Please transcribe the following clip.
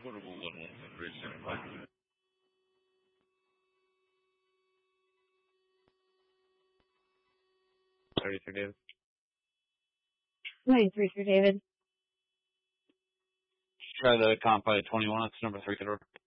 Portable little bridge center. Sorry, Sir David. 93, Sir David. Try the comp by 21. It's number 3 door.